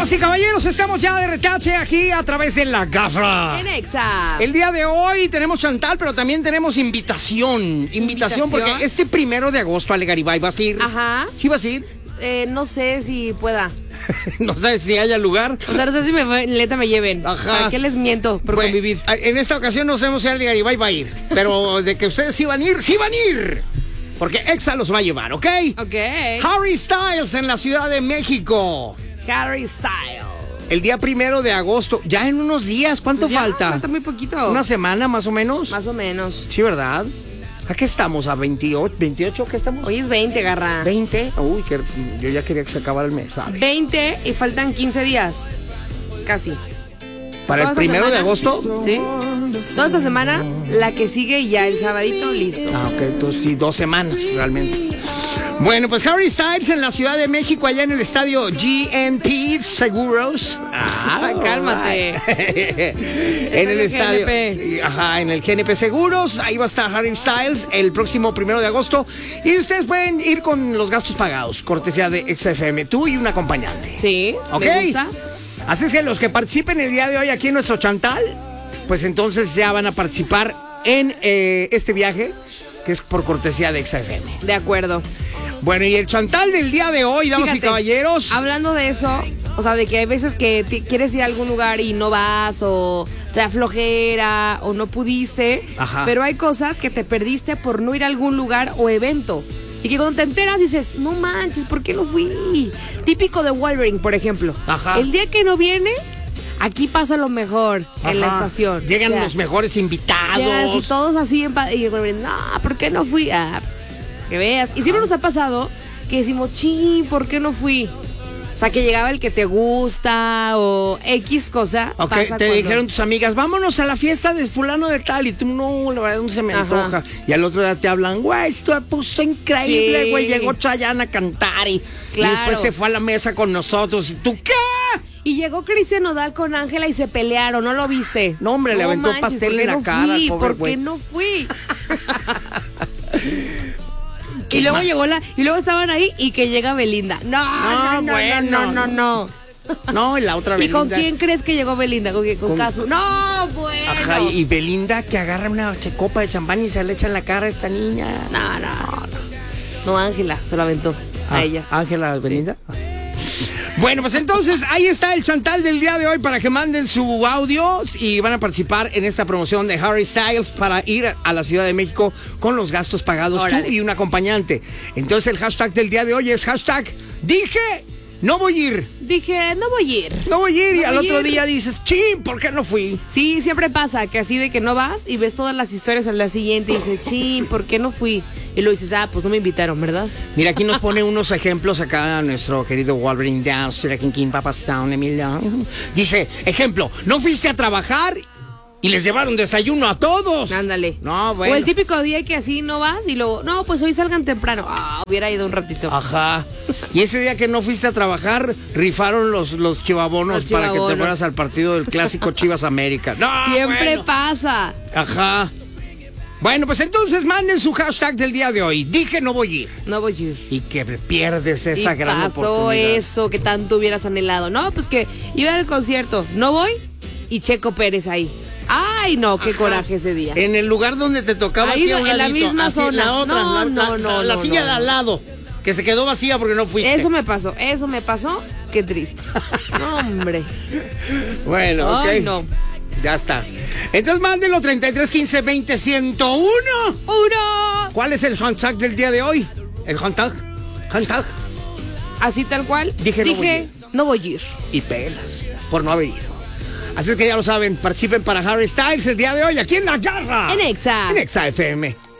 Damas y caballeros, estamos ya de retache aquí a través de La Garra. En Exa. El día de hoy tenemos Chantal, pero también tenemos invitación. Invitación porque este 1 de agosto, Ale Garibay, ¿vas a ir? Ajá. ¿Sí vas a ir? No sé si pueda. No sabes si haya lugar. O sea, no sé si neta me lleven. Ajá. ¿Para qué les miento por convivir? En esta ocasión no sabemos si Ale Garibay va a ir, pero de que ustedes sí van a ir, ¡sí van a ir! Porque Exa los va a llevar, ¿ok? Ok. Harry Styles en la Ciudad de México. Harry Styles. El día 1 de agosto, ya en unos días, ¿cuánto Pues ya, falta? falta muy poquito. ¿Una semana más o menos? Más o menos. Sí, ¿verdad? ¿A qué estamos? ¿A 28? ¿28 qué estamos? Hoy es 20, Garra. ¿20? Uy, yo ya quería que se acabara el mes, ¿sabes? 20 y faltan 15 días. Casi. ¿Para el 1 de agosto? Sí. Toda esta semana, la que sigue y ya el sabadito, listo. Ah, ok, entonces sí, 2 semanas realmente. Bueno, pues Harry Styles en la Ciudad de México, allá en el estadio GNP Seguros. Cálmate. En el estadio. GNP. Ajá, en el GNP Seguros. Ahí va a estar Harry Styles el próximo 1 de agosto. Y ustedes pueden ir con los gastos pagados, cortesía de XFM. Tú y un acompañante. Sí, ¿ok? me gusta. Así es que los que participen el día de hoy aquí en nuestro Chantal, pues entonces ya van a participar en este viaje, que es por cortesía de XFM. De acuerdo. Bueno, y el Chantal del día de hoy, damas Fíjate, y caballeros. Hablando de eso, o sea, de que hay veces que quieres ir a algún lugar y no vas, o te da flojera, o no pudiste. Ajá. Pero hay cosas que te perdiste por no ir a algún lugar o evento. Y que cuando te enteras dices, no manches, ¿por qué no fui? Típico de Wolverine, por ejemplo. Ajá. El día que no viene, aquí pasa lo mejor. Ajá. En la estación. Llegan O sea, los mejores invitados. llegan así todos así, y Wolverine, no, ¿por qué no fui? Ah, pues, que veas. Y siempre nos ha pasado que decimos, ching, ¿por qué no fui? O sea, que llegaba el que te gusta o X cosa. Ok, pasa te cuando... dijeron tus amigas, vámonos a la fiesta de fulano de tal. Y tú, no, la verdad no se me Ajá. antoja. Y al otro día te hablan, güey, esto puso increíble, Sí. güey. Llegó Chayanne a cantar y Claro. después se fue a la mesa con nosotros. ¿Y tú qué? Y llegó Cristian Nodal con Ángela y se pelearon, ¿no lo viste? No, hombre, le aventó pastel en la cara, Fui? pobre ¿Por güey. qué no fui? Y luego y luego estaban ahí y que llega Belinda. No. No, y la otra ¿Y Belinda. con quién crees que llegó Belinda? ¿Con Casu? No, bueno. Ajá, y Belinda que agarra una copa de champán y se le echa en la cara a esta niña. No, Ángela se lo aventó a ellas. Ángela Belinda. Bueno, pues entonces ahí está el Chantal del día de hoy para que manden su audio y van a participar en esta promoción de Harry Styles para ir a la Ciudad de México con los gastos pagados. Órale. Tú y un acompañante. Entonces el hashtag del día de hoy es hashtag dije no voy a ir. Dije, no voy a ir. No voy a ir y No al voy a otro ir. día dices, chin, ¿por qué no fui? Sí, siempre pasa que así de que no vas y ves todas las historias al día siguiente y dices, chin, ¿por qué no fui? Y luego dices, pues no me invitaron, ¿verdad? Mira, aquí nos pone unos ejemplos acá nuestro querido Wolverine Downstreet, aquí en King Papas Town, Emilio. Dice, ejemplo, no fuiste a trabajar y les llevaron desayuno a todos. Ándale. No, bueno. O el típico día que así no vas y luego, no, pues hoy salgan temprano. Hubiera ido un ratito. Ajá. Y ese día que no fuiste a trabajar, rifaron los chivabonos para que te fueras al partido del clásico Chivas América. No, Siempre bueno. pasa. Ajá. Bueno, pues entonces manden su hashtag del día de hoy. Dije no voy a ir. No voy a ir. Y que pierdes esa y gran pasó oportunidad. eso que tanto hubieras anhelado. No, pues que iba al concierto. No voy y Checo Pérez ahí. Ay, no, qué coraje ese día. En el lugar donde te tocaba Ahí aquí a un en la ladito, misma así, zona. la otra, la silla de al lado, que se quedó vacía porque no fuiste. Eso me pasó. Qué triste. No, hombre. Bueno, ok. Ay, no. Ya estás. Entonces mándenlo 33 15 20 101. ¡Uno! ¿Cuál es el hashtag del día de hoy? El hashtag. Así tal cual. Dije, no voy a ir. Y pelas por no haber ido. Así es que ya lo saben, participen para Harry Styles el día de hoy aquí en La Garra. En Exa. En Exa FM.